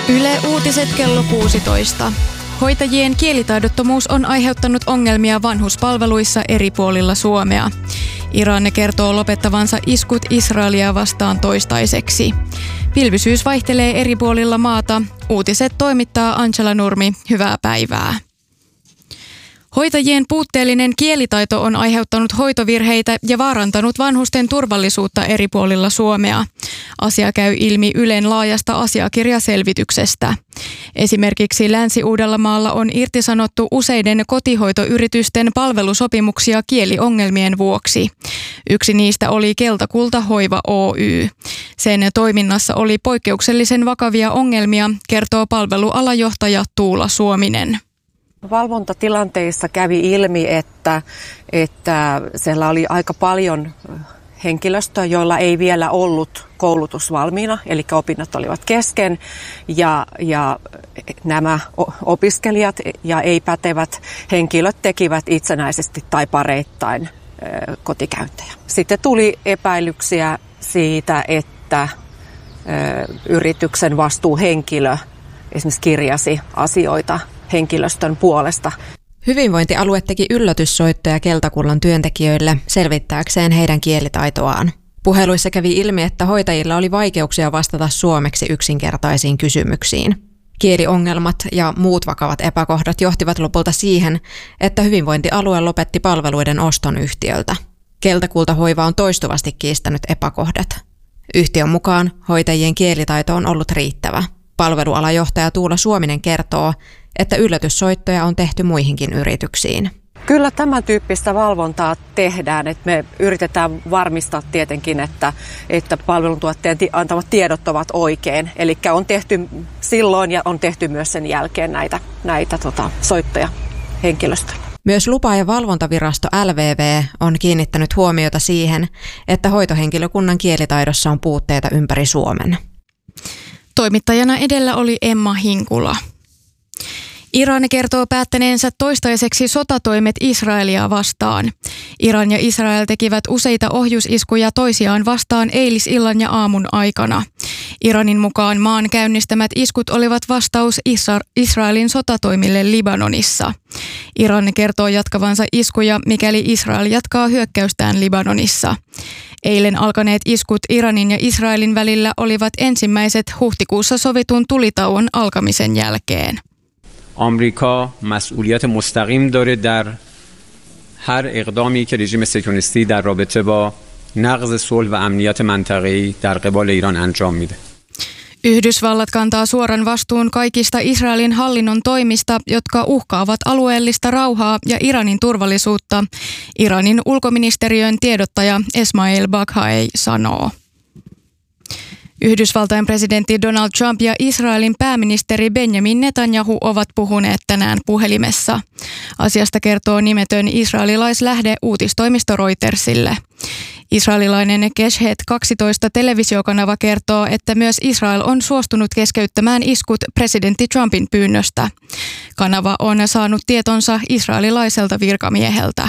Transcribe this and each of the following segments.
Yle Uutiset kello 16. Hoitajien kielitaidottomuus on aiheuttanut ongelmia vanhuspalveluissa eri puolilla Suomea. Iran kertoo lopettavansa iskut Israelia vastaan toistaiseksi. Pilvisyys vaihtelee eri puolilla maata. Uutiset toimittaa Angela Nurmi. Hyvää päivää. Hoitajien puutteellinen kielitaito on aiheuttanut hoitovirheitä ja vaarantanut vanhusten turvallisuutta eri puolilla Suomea. Asia käy ilmi Ylen laajasta asiakirjaselvityksestä. Esimerkiksi Länsi-Uudellamaalla on irtisanottu useiden kotihoitoyritysten palvelusopimuksia kieliongelmien vuoksi. Yksi niistä oli Keltakulta Hoiva Oy. Sen toiminnassa oli poikkeuksellisen vakavia ongelmia, kertoo palvelualajohtaja Tuula Suominen. Valvontatilanteissa kävi ilmi, että siellä oli aika paljon henkilöstöä, joilla ei vielä ollut koulutus valmiina, eli opinnot olivat kesken, ja nämä opiskelijat ja ei-pätevät henkilöt tekivät itsenäisesti tai pareittain kotikäyntejä. Sitten tuli epäilyksiä siitä, että yrityksen vastuuhenkilö esimerkiksi kirjasi asioita henkilöstön puolesta. Hyvinvointialue teki yllätyssoittoja Keltakullan työntekijöille selvittääkseen heidän kielitaitoaan. Puheluissa kävi ilmi, että hoitajilla oli vaikeuksia vastata suomeksi yksinkertaisiin kysymyksiin. Kieliongelmat ja muut vakavat epäkohdat johtivat lopulta siihen, että hyvinvointialue lopetti palveluiden oston yhtiöltä. Keltakulta Hoiva on toistuvasti kiistänyt epäkohdat. Yhtiön mukaan hoitajien kielitaito on ollut riittävä. Palvelualajohtaja Tuula Suominen kertoo, että yllätyssoittoja on tehty muihinkin yrityksiin. Kyllä tämän tyyppistä valvontaa tehdään, että me yritetään varmistaa tietenkin, että palveluntuottajien antamat tiedot ovat oikein. Eli on tehty silloin ja on tehty myös sen jälkeen näitä soittoja henkilöstölle. Myös lupa- ja valvontavirasto LVV on kiinnittänyt huomiota siihen, että hoitohenkilökunnan kielitaidossa on puutteita ympäri Suomen. Toimittajana edellä oli Emma Hinkula. Iran kertoo päättäneensä toistaiseksi sotatoimet Israelia vastaan. Iran ja Israel tekivät useita ohjusiskuja toisiaan vastaan eilisillan ja aamun aikana. Iranin mukaan maan käynnistämät iskut olivat vastaus Israelin sotatoimille Libanonissa. Iran kertoo jatkavansa iskuja, mikäli Israel jatkaa hyökkäystään Libanonissa. Eilen alkaneet iskut Iranin ja Israelin välillä olivat ensimmäiset huhtikuussa sovitun tulitauon alkamisen jälkeen. آمریکا مسئولیت مستقیم داره در هر اقدامی که رژیم صهیونیستی در رابطه با نقض صلح و امنیت منطقه‌ای در قبال ایران انجام میده. Yhdysvallat kantaa suoran vastuun kaikista Israelin hallinnon toimista, jotka uhkaavat alueellista rauhaa ja Iranin turvallisuutta, Iranin ulkoministeriön tiedottaja Esmail Baghai sanoo. Yhdysvaltain presidentti Donald Trump ja Israelin pääministeri Benjamin Netanyahu ovat puhuneet tänään puhelimessa. Asiasta kertoo nimetön israelilaislähde uutistoimisto Reutersille. Israelilainen Keshet 12 televisiokanava kertoo, että myös Israel on suostunut keskeyttämään iskut presidentti Trumpin pyynnöstä. Kanava on saanut tietonsa israelilaiselta virkamieheltä.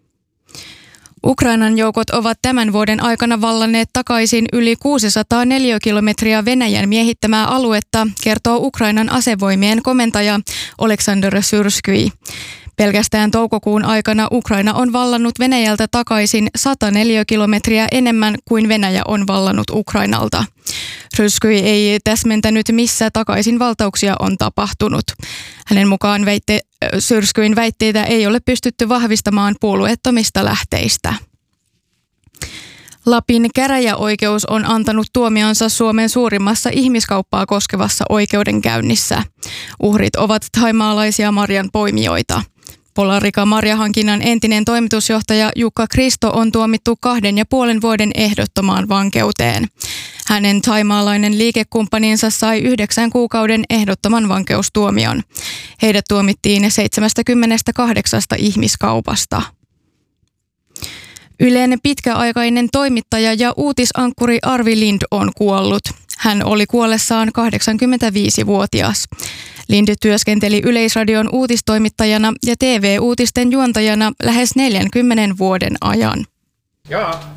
Ukrainan joukot ovat tämän vuoden aikana vallanneet takaisin yli 600 neliökilometriä Venäjän miehittämää aluetta, kertoo Ukrainan asevoimien komentaja Oleksandr Syrskyi. Pelkästään toukokuun aikana Ukraina on vallannut Venäjältä takaisin 100 neliökilometriä enemmän kuin Venäjä on vallannut Ukrainalta. Syrskyi ei täsmentänyt, missä takaisinvaltauksia on tapahtunut. Hänen mukaan Syrskyin väitteitä ei ole pystytty vahvistamaan puolueettomista lähteistä. Lapin käräjäoikeus on antanut tuomionsa Suomen suurimmassa ihmiskauppaa koskevassa oikeudenkäynnissä. Uhrit ovat thaimaalaisia marjanpoimijoita. Polarika marjahankinnan entinen toimitusjohtaja Jukka Kristo on tuomittu 2,5 vuoden ehdottomaan vankeuteen. Hänen thaimaalainen liikekumppaninsa sai 9 kuukauden ehdottoman vankeustuomion. Heidät tuomittiin 78 ihmiskaupasta. Ylen pitkäaikainen toimittaja ja uutisankkuri Arvi Lind on kuollut. Hän oli kuollessaan 85-vuotias. Lind työskenteli Yleisradion uutistoimittajana ja TV-uutisten juontajana lähes 40 vuoden ajan.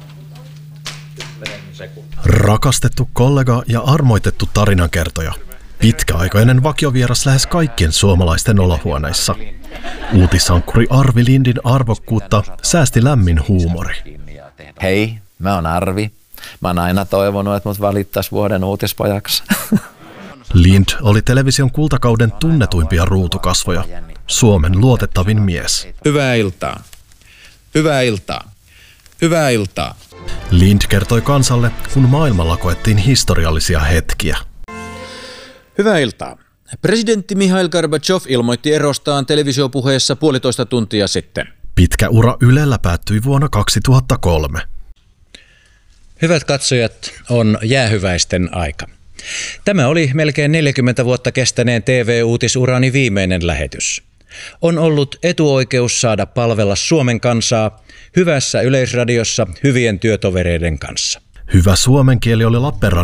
Rakastettu kollega ja armoitettu tarinankertoja. Pitkäaikainen vakiovieras lähes kaikkien suomalaisten olohuoneissa. Uutisankkuri Arvi Lindin arvokkuutta säästi lämmin huumori. Hei, mä oon Arvi. Mä oon aina toivonut, että mut valittaisi vuoden uutispojaksi. Lind oli television kultakauden tunnetuimpia ruutukasvoja. Suomen luotettavin mies. Hyvää iltaa. Hyvää iltaa. Hyvää iltaa. Lind kertoi kansalle, kun maailmalla koettiin historiallisia hetkiä. Hyvää iltaa. Presidentti Mikhail Gorbachev ilmoitti erostaan televisiopuheessa 1,5 tuntia sitten. Pitkä ura Ylellä päättyi vuonna 2003. Hyvät katsojat, on jäähyväisten aika. Tämä oli melkein 40 vuotta kestäneen TV-uutisurani viimeinen lähetys. On ollut etuoikeus saada palvella Suomen kansaa hyvässä yleisradiossa hyvien työtovereiden kanssa. Hyvä suomen kieli oli Lappeenrannan